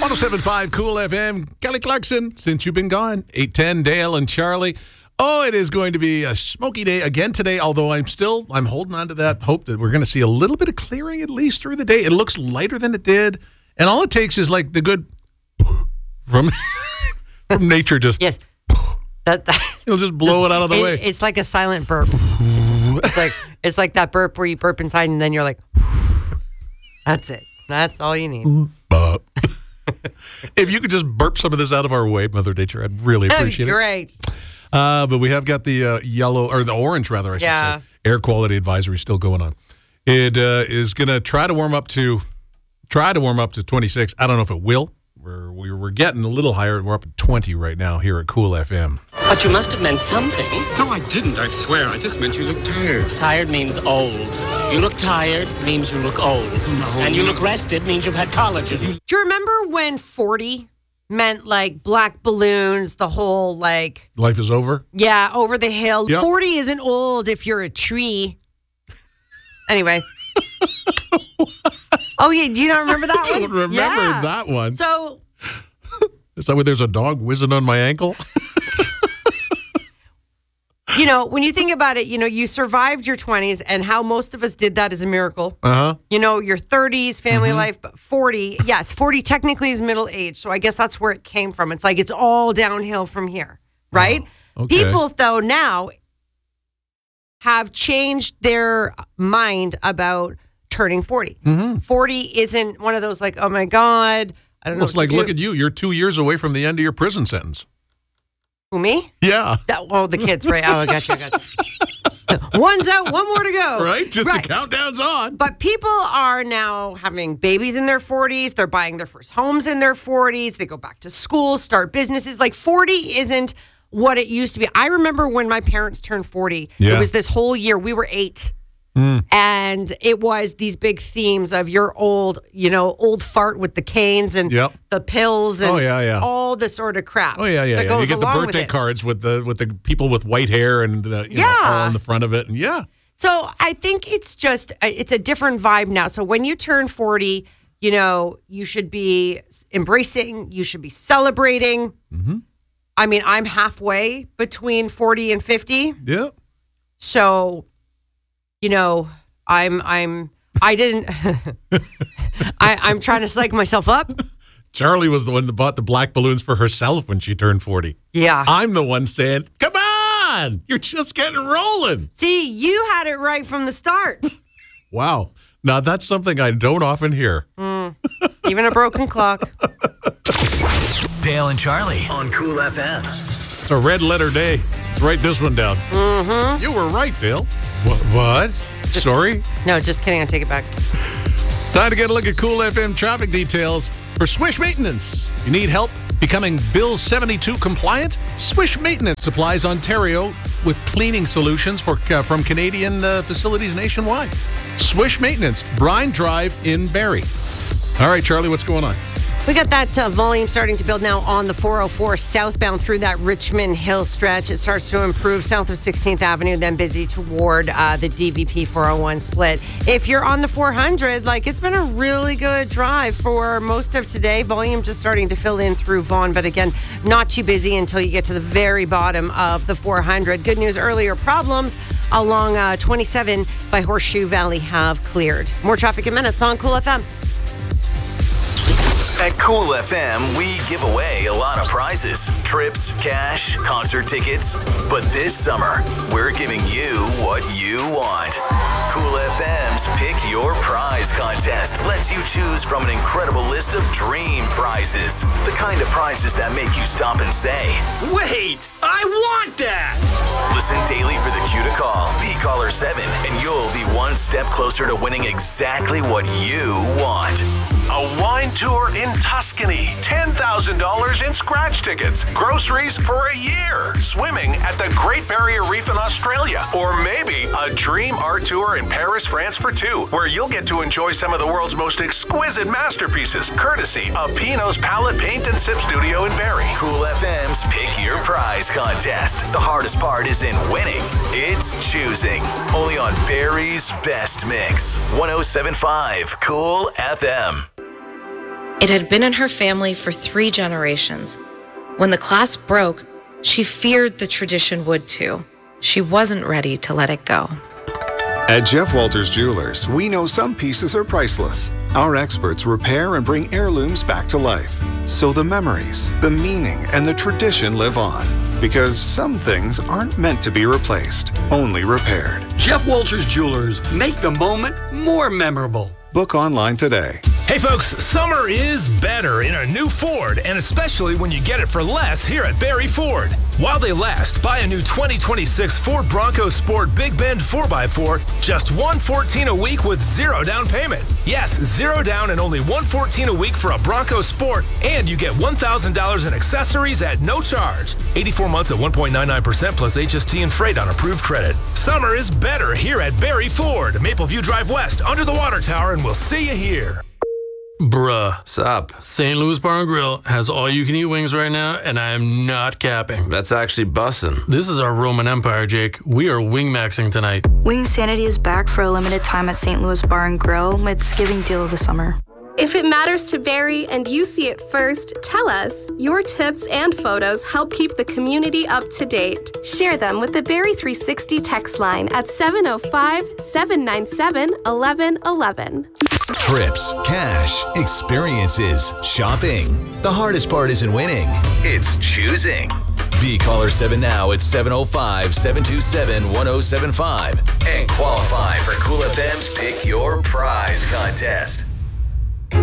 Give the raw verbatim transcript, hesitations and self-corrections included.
one oh seven point five Cool F M. Kelly Clarkson, since you've been gone. eight ten, Dale and Charlie. Oh, it is going to be a smoky day again today, although I'm still, I'm holding on to that hope that we're going to see a little bit of clearing at least through the day. It looks lighter than it did, and all it takes is like the good from, from nature just... Yes. That, that, it'll just blow it out of the it, way. It's like a silent burp. It's, it's like it's like that burp where you burp inside and then you're like, that's it. That's all you need. Burp. If you could just burp some of this out of our way, Mother Nature, I'd really appreciate Great. it. Great. Uh, but we have got the uh, yellow, or the orange, rather, I should yeah. say. Air quality advisory still going on. It uh, is going to try to warm up to, try to warm up to twenty-six. I don't know if it will. We're, we're getting a little higher. We're up at twenty right now here at Cool F M. But you must have meant something. No, I didn't, I swear. I just meant you look tired. Tired means old. You look tired means you look old. No. And you look rested means you've had collagen. Do you remember when forty meant like black balloons, the whole like... Life is over? Yeah, over the hill. Yep. forty isn't old if you're a tree. Anyway. Oh, yeah. Do you not remember that I one? don't remember yeah. that one. So... Is that where there's a dog whizzing on my ankle? You know, when you think about it, you know, you survived your twenties, and how most of us did that is a miracle. Uh-huh. You know, your thirties, family Mm-hmm. life, but forty, yes, forty technically is middle age. So I guess that's where it came from. It's like it's all downhill from here, right? Oh, okay. People, though, now have changed their mind about turning forty. Mm-hmm. forty isn't one of those like, oh my God, I don't know. Well, it's what like, to look do. at you. You're two years away from the end of your prison sentence. Who, me? Yeah. That, oh, the kids, right? Oh, I got you, I got you. One's out, one more to go. Right? Just Right. the countdown's on. But people are now having babies in their forties. They're buying their first homes in their forties. They go back to school, start businesses. Like forty isn't what it used to be. I remember when my parents turned forty. Yeah. It was this whole year. We were eight. Mm. And it was these big themes of your old, you know, old fart with the canes and Yep. the pills and Oh, yeah, yeah. all the sort of crap. Oh, yeah, yeah, that yeah. goes You get the along with birthday it. cards with the with the people with white hair and, uh, you know, Yeah. all on the front of it. And yeah. So I think it's just, it's a different vibe now. So when you turn forty, you know, you should be embracing, you should be celebrating. Mm-hmm. I mean, I'm halfway between forty and fifty. Yeah. So, you know, I'm, I'm, I didn't, I, I'm trying to psych myself up. Charlie was the one that bought the black balloons for herself when she turned forty. Yeah. I'm the one saying, come on, you're just getting rolling. See, you had it right from the start. Wow. Now, that's something I don't often hear. Mm, even a broken clock. Dale and Charlie on Cool F M. It's a red letter day. Let's write this one down. Mm-hmm. You were right, Dale. What? What? Sorry? No, just kidding. I take it back. Time to get a look at Cool F M traffic details for Swish Maintenance. You need help becoming Bill seventy-two compliant? Swish Maintenance supplies Ontario with cleaning solutions for uh, from Canadian uh, facilities nationwide. Swish Maintenance, Brine Drive in Barrie. All right, Charlie, what's going on? We got that uh, volume starting to build now on the four oh four southbound through that Richmond Hill stretch. It starts to improve south of sixteenth Avenue, then busy toward uh, the D V P four oh one split. If you're on the four hundred, like it's been a really good drive for most of today. Volume just starting to fill in through Vaughan, but again, not too busy until you get to the very bottom of the four hundred. Good news, earlier problems along uh, twenty-seven by Horseshoe Valley have cleared. More traffic in minutes on Cool F M. At Cool F M, we give away a lot of prizes. Trips, cash, concert tickets. But this summer, we're giving you what you want. Cool F M's Pick Your Prize contest lets you choose from an incredible list of dream prizes. The kind of prizes that make you stop and say, Wait, I want that! listen daily for the cue to call. Be caller seven, and you'll be one step closer to winning exactly what you want. A wine tour in Tuscany, ten thousand dollars in scratch tickets, groceries for a year, swimming at the Great Barrier Reef in Australia, or maybe a dream art tour in Paris, France for two, where you'll get to enjoy some of the world's most exquisite masterpieces, courtesy of Pino's Palette Paint and Sip Studio in Barrie. Cool F M's Pick Your Prize contest. The hardest part isn't winning, it's choosing. Only on Barrie's Best Mix. one oh seven point five Cool F M. It had been in her family for three generations. When the clasp broke, she feared the tradition would too. She wasn't ready to let it go. At Jeff Walters Jewelers, we know some pieces are priceless. Our experts repair and bring heirlooms back to life. So the memories, the meaning, and the tradition live on. Because some things aren't meant to be replaced, only repaired. Jeff Walters Jewelers. Make the moment more memorable. Book online today. Hey folks, summer is better in a new Ford, and especially when you get it for less here at Barry Ford. While they last, buy a new twenty twenty-six Ford Bronco Sport Big Bend four by four, just one hundred fourteen dollars a week with zero down payment. Yes, zero down and only one hundred fourteen dollars a week for a Bronco Sport, and you get one thousand dollars in accessories at no charge. eighty-four months at one point nine nine percent plus H S T and freight on approved credit. Summer is better here at Barry Ford, Maple View Drive West, under the water tower, and we'll see you here. Bruh. Sup? Saint Louis Bar and Grill has all-you-can-eat wings right now, and I am not capping. That's actually bussin'. This is our Roman Empire, Jake. We are wing-maxing tonight. Wing Sanity is back for a limited time at Saint Louis Bar and Grill. It's giving deal of the summer. If it matters to Barry and you see it first, tell us. Your tips and photos help keep the community up to date. Share them with the Barry three sixty text line at seven oh five, seven nine seven, one one one one. Trips, cash, experiences, shopping. The hardest part isn't winning, it's choosing. Be caller seven now at seven oh five, seven two seven, one oh seven five and qualify for Cool F M's Pick Your Prize contest.